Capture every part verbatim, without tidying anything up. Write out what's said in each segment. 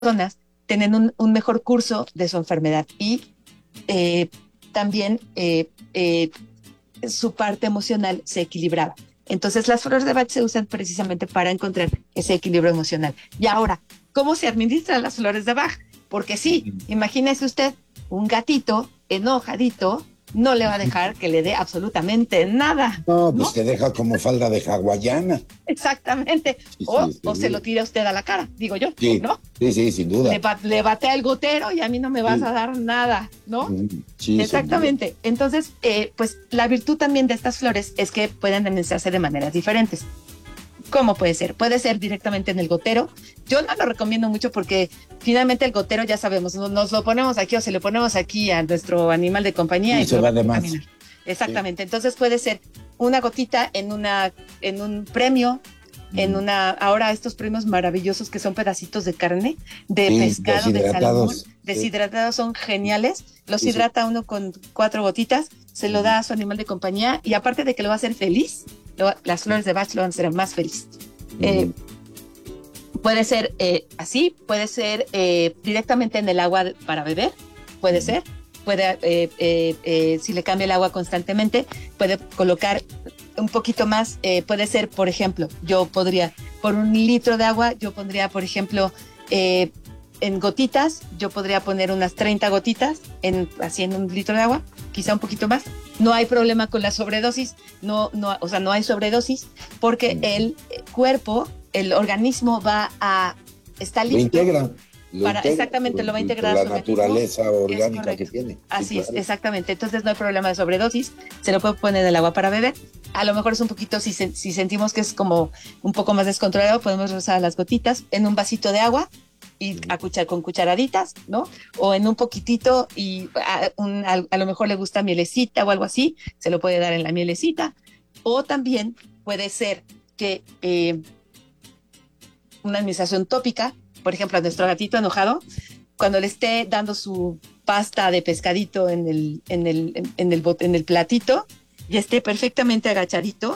personas tienen un, un mejor curso de su enfermedad y eh, también eh, eh, su parte emocional se equilibraba. Entonces las flores de Bach se usan precisamente para encontrar ese equilibrio emocional. Y ahora, ¿cómo se administran las flores de Bach? Porque sí, imagínese usted un gatito enojadito, no le va a dejar que le dé absolutamente nada, No, pues ¿no? te deja como falda de hawaiana. Exactamente. Sí, O, sí, o se seguro. lo tira usted a la cara, digo yo, Sí, ¿no? sí, sí, sin duda. Le, ba le batea el gotero y a mí no me vas Sí, a dar nada, ¿no? sí, sin duda. Exactamente. Entonces, eh, pues la virtud también de estas flores es que pueden administrarse de maneras diferentes. ¿Cómo puede ser? Puede ser directamente en el gotero. Yo no lo recomiendo mucho porque finalmente el gotero ya sabemos, nos lo ponemos aquí o se lo ponemos aquí a nuestro animal de compañía Y y se lo va va a de más. caminar. Exactamente. Sí. Entonces puede ser una gotita en, una, en un premio, en una, ahora estos premios maravillosos que son pedacitos de carne, de Sí, pescado, de salmón, deshidratados. deshidratados, son geniales. Los Sí, sí. hidrata uno con cuatro gotitas, se lo da a su animal de compañía y aparte de que lo va a hacer feliz, lo, las flores de Bach lo van a hacer más feliz. Uh-huh. Eh, puede ser eh, así, puede ser eh, directamente en el agua para beber, puede uh-huh. ser. Puede, eh, eh, eh, si le cambia el agua constantemente, puede colocar un poquito más, eh, puede ser, por ejemplo, yo podría, por un litro de agua, yo pondría, por ejemplo, eh, en gotitas, yo podría poner unas treinta gotitas, en, así en un litro de agua, quizá un poquito más. No hay problema con la sobredosis, no, no, o sea, no hay sobredosis, porque el cuerpo, el organismo va a, está listo. Lo integra. Lo para, integra, exactamente, por, lo va a integrar por la naturaleza orgánica que tiene. Así sí, es, claro. Exactamente. Entonces no hay problema de sobredosis, se lo puede poner en el agua para beber. A lo mejor es un poquito, si, se, si sentimos que es como un poco más descontrolado, podemos usar las gotitas en un vasito de agua y a cuchar, con cucharaditas, ¿no? O en un poquitito y a, un, a, a lo mejor le gusta mielecita o algo así, se lo puede dar en la mielecita. O también puede ser que eh, una administración tópica, por ejemplo, a nuestro gatito enojado, cuando le esté dando su pasta de pescadito en el, en el, en el, en el platito y esté perfectamente agachadito,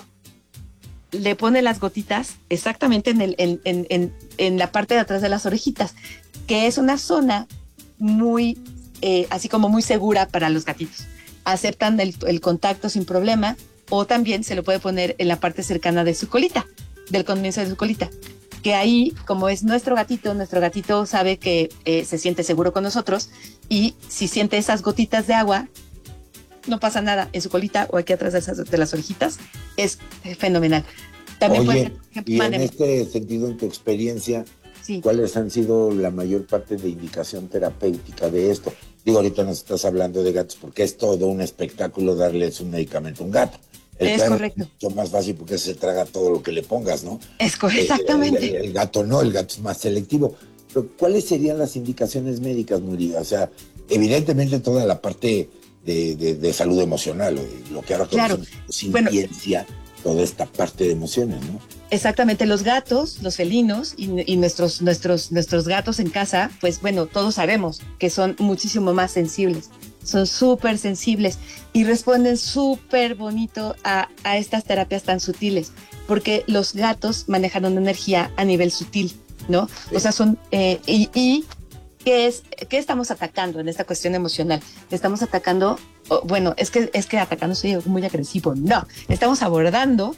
le pone las gotitas exactamente en, el, en, en, en, en la parte de atrás de las orejitas, que es una zona muy, eh, así como muy segura para los gatitos. Aceptan el, el contacto sin problema, o también se lo puede poner en la parte cercana de su colita, del comienzo de su colita. Que ahí, como es nuestro gatito, nuestro gatito sabe que eh, se siente seguro con nosotros y si siente esas gotitas de agua, no pasa nada en su colita o aquí atrás de, esas, de las orejitas, es fenomenal. También Oye, puede ser, ejemplo, y mándeme. En este sentido, en tu experiencia, sí. ¿cuáles han sido la mayor parte de indicación terapéutica de esto? Digo, ahorita nos estás hablando de gatos porque es todo un espectáculo darles un medicamento a un gato. El es correcto. Es mucho más fácil porque se traga todo lo que le pongas, ¿no? Es correcto, exactamente. El, el, el gato no, el gato es más selectivo. Pero ¿cuáles serían las indicaciones médicas, Nuria? O sea, evidentemente toda la parte de, de, de salud emocional, lo que ahora claro. sin bueno, ciencia, toda esta parte de emociones, ¿no? Exactamente, los gatos, los felinos y, y nuestros, nuestros, nuestros gatos en casa, pues bueno, todos sabemos que son muchísimo más sensibles. Son súper sensibles y responden súper bonito a, a estas terapias tan sutiles, porque los gatos manejan una energía a nivel sutil, ¿no? Sí. O sea, son, eh, y, y ¿qué es, qué estamos atacando en esta cuestión emocional? Estamos atacando, oh, bueno, es que, es que atacando soy muy agresivo, no, estamos abordando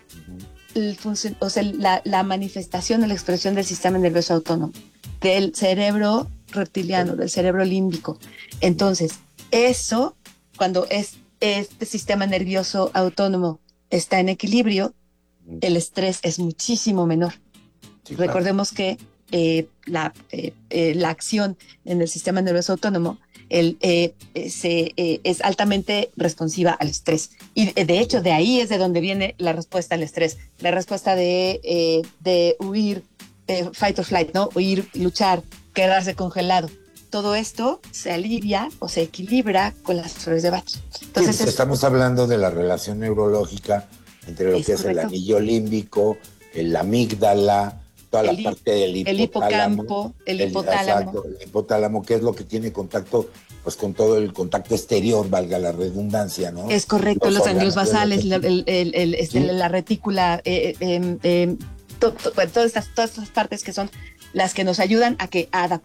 el función, o sea, la, la manifestación o la expresión del sistema nervioso autónomo, del cerebro reptiliano, del cerebro límbico. Entonces, eso, cuando es, este sistema nervioso autónomo está en equilibrio, el estrés es muchísimo menor. Sí, claro. Recordemos que eh, la, eh, eh, la acción en el sistema nervioso autónomo el, eh, se, eh, es altamente responsiva al estrés. Y de hecho, de ahí es de donde viene la respuesta al estrés. La respuesta de, eh, de huir, eh, fight or flight, ¿no? Huir, luchar, quedarse congelado. Todo esto se alivia o se equilibra con las flores de Bach. Entonces, sí, es... estamos hablando de la relación neurológica entre lo es que correcto. Es el anillo límbico, el amígdala, toda el, la parte del hipotálamo. El hipocampo, el, el hipotálamo. Exacto, el hipotálamo, que es lo que tiene contacto pues con todo el contacto exterior, valga la redundancia, ¿no? Es correcto, los, los ganglios basales, el, el, el, el, este, ¿sí? La retícula, eh, eh, eh, to, to, todas, estas, todas estas partes que son las que nos ayudan a que a